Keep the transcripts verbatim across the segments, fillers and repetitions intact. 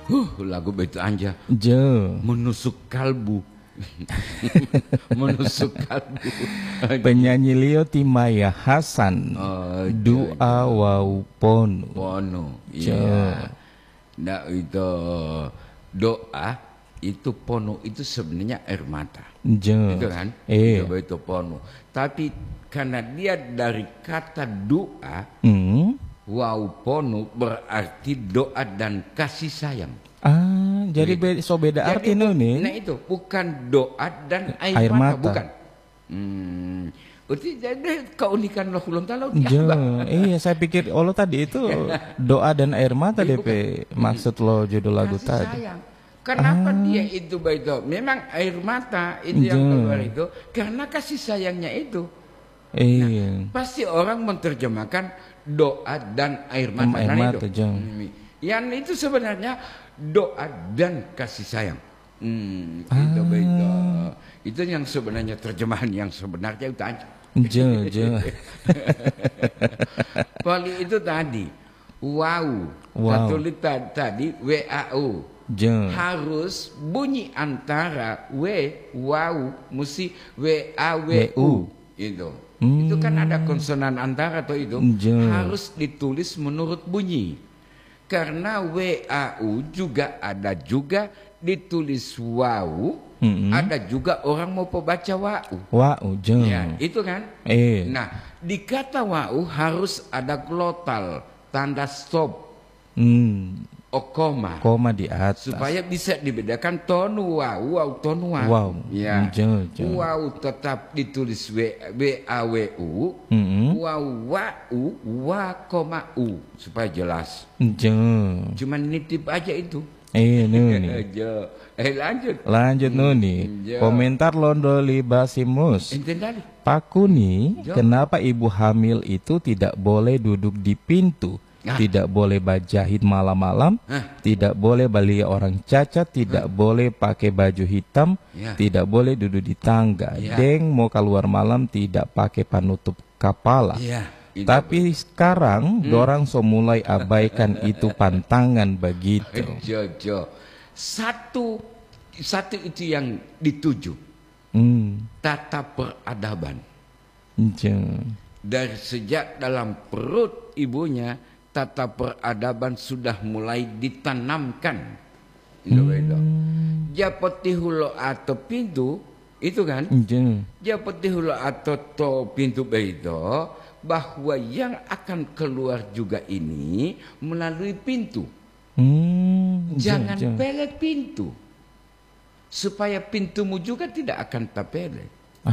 Huh, lagu begitu anja. Je. Menusuk kalbu. Menusuk kalbu. Penyanyi Leo Timaya Hasan. Oh, Doa wau pono. Pono. Je. Iya. Nah itu doa itu pono itu sebenarnya air mata. Je. Itu kan? Eh. Itu, itu pono. Tapi karena dia dari kata doa, Hmm. wau pono berarti doa dan kasih sayang. Ah, jadi be so beda arti nu nih. Nah itu bukan doa dan air, Air mata, mata. bukan. Hmm. Berarti jadi keunikan Allah Taala. Je, iya saya pikir Allah tadi itu doa dan air mata Eh, D P maksud lo judul lagu kasih tadi. sayang. Kenapa Ah. dia itu baik? Memang air mata itu yang Je. keluar itu karena kasih sayangnya itu. Iya. Pasti orang menerjemahkan doa dan air mata. Air Nah, mata, itu. Jeng. Hmm. Yang itu sebenarnya doa dan kasih sayang. Hmm, Ah. itu begitu. Itu yang sebenarnya terjemahan yang sebenarnya itu aja. Je, je. Paling itu tadi wow, Wow. tulis tadi W A U. Je. Harus bunyi antara W, wow, mesti W A W W U. U itu. Hmm. Itu kan ada konsonan antara atau itu Je. harus ditulis menurut bunyi. Karena W A U juga ada juga ditulis wow, Mm-mm. ada juga orang mau pembaca wau. Wow, je. Ya, itu kan? Eh. Nah, di kata wau harus ada glotal, tanda stop, Hmm. o koma. Koma di atas. Supaya bisa dibedakan tonu wau, wau tonu wau. Wow. Ya. Je, je. Wau tetap ditulis W, W A W U. Mm-mm. Wau wau, wa koma u supaya jelas. Je. Cuman nitip aja itu. Eh, Nuni. Jo. Eh lanjut. Lanjut Nuni. Je. Komentar Londoli Basimus. Enten tadi. Pak Kuni, Jo. kenapa ibu hamil itu tidak boleh duduk di pintu? Ah. Tidak boleh bajahit malam-malam, Hah? tidak boleh balia orang cacat, tidak boleh pakai baju hitam, Ya. tidak boleh duduk di tangga. Ya. Deng mau keluar malam tidak pakai penutup kepala. Iya. itu. Tapi sekarang dorang so mulai abaikan itu pantangan begitu. Jojo. Satu satu itu yang dituju. Hmm. Tata peradaban. Je. Dari sejak dalam perut ibunya, tata peradaban sudah mulai ditanamkan. Itu begitu. Japati hulo atau pintu itu kan? Je. Japati hulo atau to pintu begitu, bahwa yang akan keluar juga ini melalui pintu. Hmm. Je, Jangan je. pelet pintu. Supaya pintumu juga tidak akan terpelet.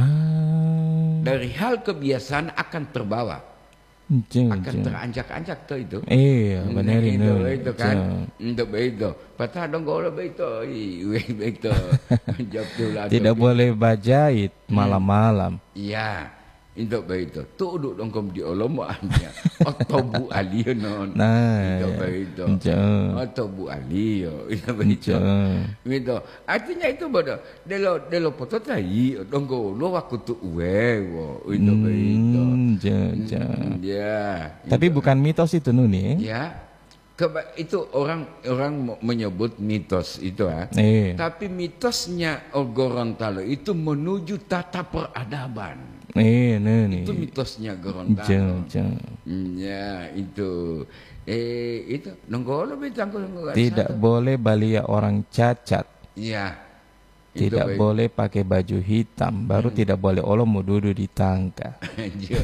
Ah. Dari hal kebiasaan akan terbawa. Je, Akan je. teranjak-anjak tuh itu. Iya, Nah, benar itu, itu. itu kan. Untuk begitu. Patah dong kalau begitu. Ih, begitu. Jawab tu lah. Tidak boleh bajait malam-malam. Iya. Untuk begitu. Tu duduk dong kom di olomoannya. Atau Bu Ali non. Nah, Itu ya. begitu. Je. Atau Bu Ali. Itu begitu. Je. Gitu. Artinya itu bodoh. Delo delo foto tadi dong go lo aku tu uwe wo. Itu begitu. Hmm, je, je. Ya. Tapi bukan mitos itu Nuni. Ya. Keba itu orang orang mo- menyebut mitos itu ah. Eh. Tapi mitosnya Gorontalo itu menuju tata peradaban. Eh, Nuni. Itu mitosnya Je, Gorontalo. je. Hmm, ya, itu. Eh, itu nonggolo betang ko Tidak boleh balia orang cacat. Iya. Itu Tidak baik. boleh pakai baju hitam. Baru tidak boleh Allah mau duduk di tangga. Jo.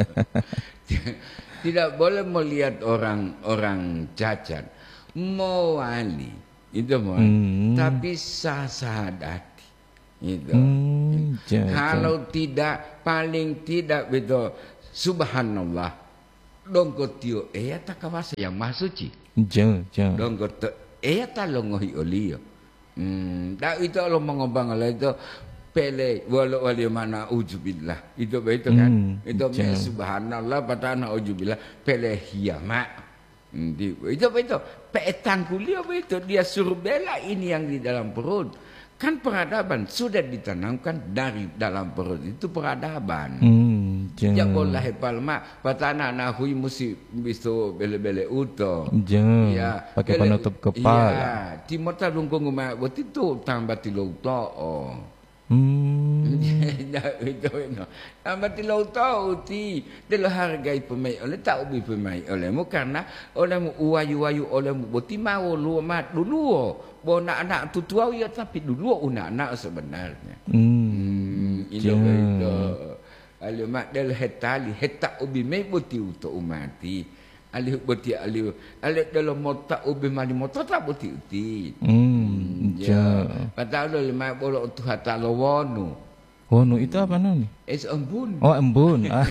Tidak boleh melihat orang-orang cacat. Mewali. Itu mau. Hmm. Tapi sah-sahadati. Itu. Hmm, je, je. Kalau tidak, paling tidak betul. Subhanallah. Dongko tio eya takawasa yang maha suci. Je, je. Dongko to eya talongohi olio. Hmm, dak itu Allah mengobang Allah itu pele walau wali mana ujubillah. Itu begitu kan? Hmm, itu je. subhanallah patana ujubillah pele hiyama. Hmm, di- itu itu petang kuliah itu dia suruh bela ini yang di dalam perut. Kan peradaban sudah ditanamkan dari dalam perut itu peradaban. Hmm, je. Ya bolah palma, patana na hui musi biso bele-bele uto. Je. Ya, Pakai bele- penutup kepala. Ya, timota lungkung ma boti tu tambah tilo to. Oh. Hmm. Nah, itu no. Tambah tilo to uti. Delo hargai pemai oleh tak ubi pemai olehmu karena olehmu uayu-ayu olehmu boti mau lu mat dulu. Bo anak-anak tu tua ya tapi dulu anak-anak sebenarnya. Hmm. Itu itu. Ali mak del hetali hetak ubi mai boti untuk umati. Ali boti ali ali dalam mota ubi mali mota tak boti uti. Hmm. Ya. Padahal lima bolok tu hatta lawonu. Wono itu apa nih? Es embun. Oh, embun. Ah.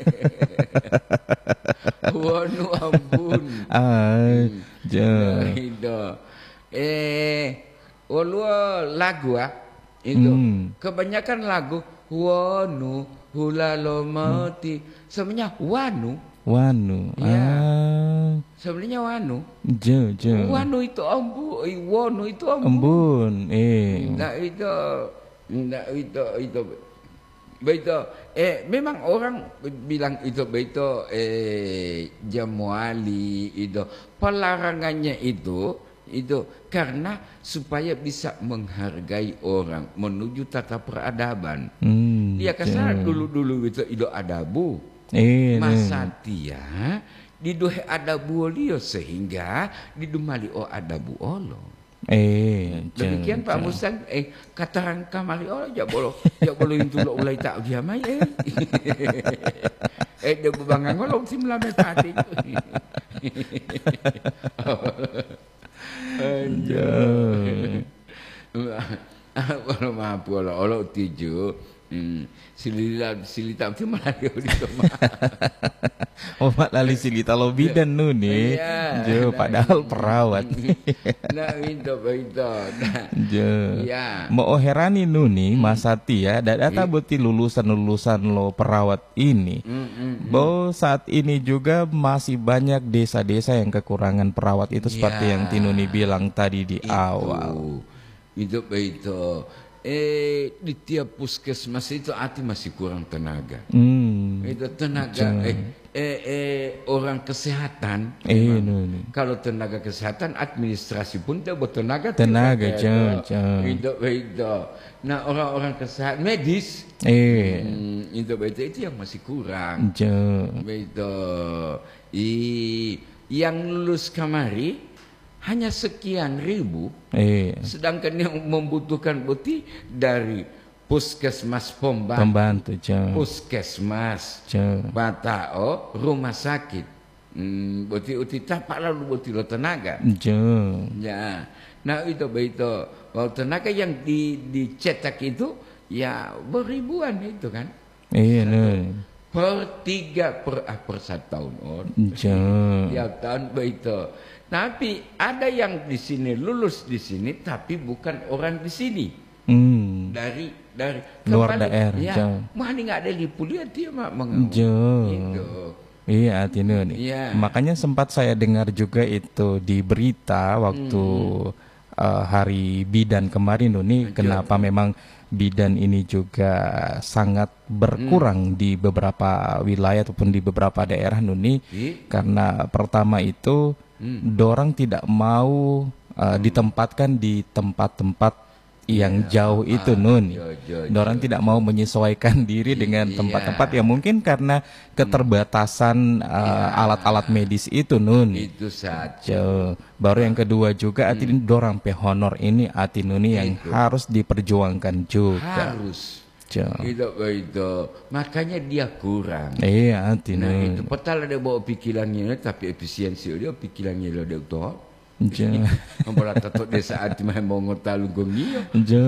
Wonu embun. Ah, je. Itu. Eh, walua lagu ah. Itu. Hmm. Kebanyakan lagu wonu hula lomati. Sebenarnya wanu. Wanu. Ya. Ah. Sebenarnya wanu. Je, je. Wanu itu embu, eh, wonu itu embun. Embun. Eh. Nah itu, nah itu itu, begitu. Eh memang orang bilang itu begitu. Eh jamuali itu pelarangannya itu itu karena supaya bisa menghargai orang menuju tata peradaban. Hmm. Dia kasar dulu-dulu itu itu adabu. Eh. Masa dia diduhe adabu olio sehingga didumali o adabu olo. Eh. je, Demikian Pak je. Mustan, eh kataran kamali olo ya bolo, ya bolo itu lo ulai tak dia mai eh. Eh dia bebangang olo tim lame pati. Je. Kalau mampu olo olo tujuh. Hmm. Silita silita tu malah dia di rumah. Oh, mak lali silita lo bidan nu nih. Iya. Je, padahal perawat. Nah itu itu. Nah, Je. ya. Mau herani nu nih Masati ya, data boti lulusan-lulusan lo perawat ini. Hmm, hmm. Bahwa saat ini juga masih banyak desa-desa yang kekurangan perawat itu seperti Ya. yang Tinuni bilang tadi di awal. Itu itu. Eh di tiap puskesmas itu hati masih kurang tenaga. Hmm. Itu tenaga eh, eh, eh orang kesehatan. Eh, memang. nu, nu. Kalau tenaga kesehatan administrasi pun dia bertenaga. Tenaga, tidak. jauh, Itu itu. Nah orang-orang kesehatan medis. Eh, Hmm, itu itu itu yang masih kurang. je. Itu I, yang lulus kemari hanya sekian ribu. Eh, Sedangkan yang membutuhkan bukti dari puskesmas pembantu, pembantu, je. puskesmas, Je. batao, rumah sakit. Hmm, bukti uti tapak lalu bukti lo tenaga. Je. Ya, nah itu begitu. Kalau tenaga yang di dicetak itu ya beribuan itu kan. Eh, nu. Per tiga per ah, per satu tahun on. Je. Tiap tahun begitu. Tapi ada yang di sini lulus di sini tapi bukan orang di sini. Hmm. Dari dari Luar kembali, daerah, ya, jauh. mana nggak ada lipulia dia mak mengamu. Je. Gitu. Iya, Tino nih. Iya. Makanya sempat saya dengar juga itu di berita waktu uh, hari bidan kemarin tuh nih, kenapa memang bidan ini juga sangat berkurang di beberapa wilayah ataupun di beberapa daerah Nuni, Ih. karena pertama itu dorang tidak mau uh, ditempatkan di tempat-tempat yang jauh itu Nun. Jo, jo, jo. Dorang tidak mau menyesuaikan diri dengan Iya. tempat-tempat yang mungkin karena keterbatasan uh, alat-alat medis itu Nun. Itu saja. Jo. Baru yang kedua juga ati dorang pe honor ini ati Nuni yang harus diperjuangkan juga. Harus. Jo. Itu itu. Makanya dia kurang. Iya ati Nah Nun. itu petal ada bawa pikirannya tapi efisiensi dia pikirannya dia ada tuh. Jo. Memperlah tato desa hati mah mau ngotalu gongio. Jo.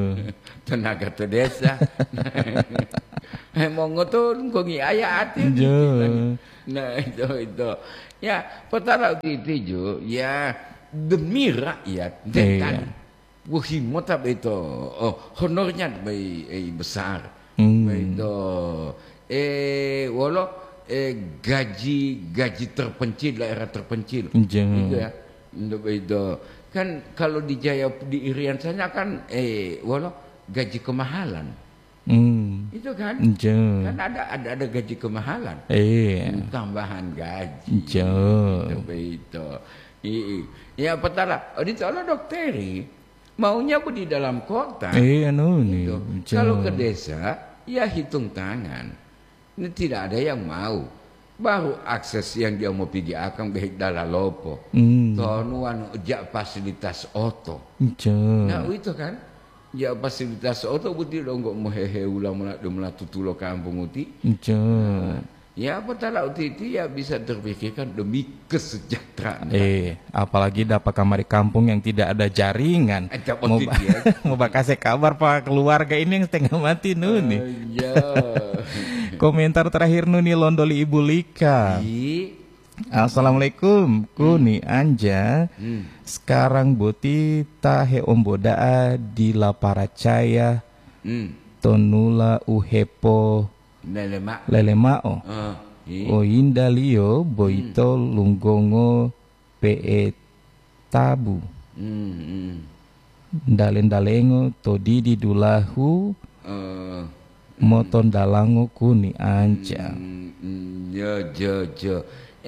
Tenaga tu desa. Mau ngotalu gongi ayah hati. Jo. Nah itu itu. Ya petala itu jo. Ya demi rakyat. Dan wahim motab itu. Oh honornya baik eh, besar. Hmm. Itu. Eh walau eh gaji gaji terpencil daerah terpencil. Jo. Gitu ya. Untuk itu kan kalau di Jaya di Irian sana kan eh walau gaji kemahalan. Hmm. Itu kan, Je. kan ada ada ada gaji kemahalan, eh, tambahan gaji, Je. itu, itu, ya petala, oh ditolak dokteri, maunya bu di dalam kota, eh, anu nih, kalau ke desa, ya hitung tangan, ini tidak ada yang mau, baru akses yang dia mau pergi akan baik dalam lopo, hmm. tonuan jak fasilitas oto, Je. Nah itu kan. Ya fasilitas oto buti dong nggak mau hehe ulang mulai mulai tutulo kampung uti. Nah, ya apa tahu uti ya bisa terpikirkan demi kesejahteraan. Eh, apalagi dapat kamar di kampung yang tidak ada jaringan. Eh, mau ya. Mau kasih kabar pak keluarga ini yang setengah mati nuni. Uh, ya. Komentar terakhir nuni Londoli Ibu Lika. I. Assalamualaikum, kuni anja. Hmm. Sekarang boti tahe omboda di laparacaya. Hmm. Tonula uhepo lelema lelemao. Uh, o indalio boito hmm. lunggongo pe tabu. Hmm. Hmm. Dalen-dalengo todidi dulahu. Uh, moton dalango kuni anja. Hmm. Hmm. Jo jo jo.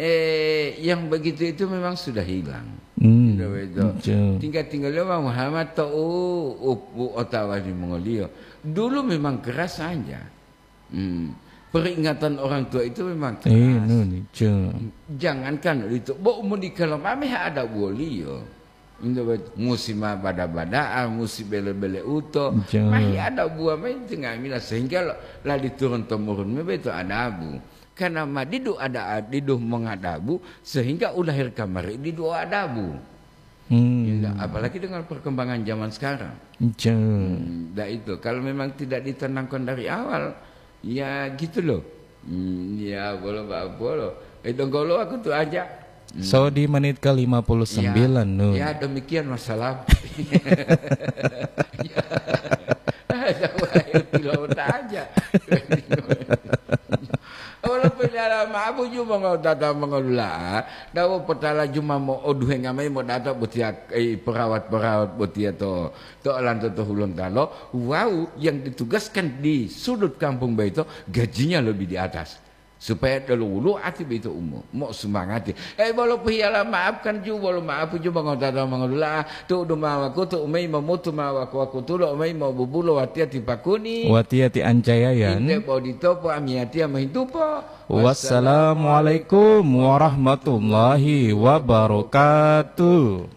Eh, yang begitu itu memang sudah hilang. Hmm. Tinggal-tinggal Bang Muhammad tahu upu Ottawa di Mongolia. Dulu memang keras saja. Hmm. Peringatan orang tua itu memang keras. Eh, no, jangankan itu, bo mau di kalau mami ada bolio. Musim bada-badaan, musim bele-bele uto, masih ada buah main tengah mina sehingga lah diturun temurun itu ada abu. Karena madidu ada didu mengadabu sehingga ulahir kamari didu adabu. Hmm. Ya, apalagi dengan perkembangan zaman sekarang. Hmm, nah itu kalau memang tidak ditanamkan dari awal, ya gitu loh. Hmm, ya boleh boleh. Itu kalau aku tuh aja. Hmm. So di menit ke lima puluh sembilan ya, nun. Ya demikian masalah. Ya, aja. Walaupun dalam aku cuma mau datang mengelola, dapat petala cuma mau oduh yang kami mau datang buat eh, perawat-perawat buat dia to to lantas to hulun talo, wow yang ditugaskan di sudut kampung itu gajinya lebih di atas. Supaya dulu hati itu umum mau semangati eh walau piala maafkan juga walau maaf juga mengotak mengelola tu duma aku tu umai memutu mawaku aku tu lo umai mau bubulu hati-hati pakuni hati-hati ancayayan inte mau ditopo amiati amahintupo. Wassalamualaikum warahmatullahi wabarakatuh.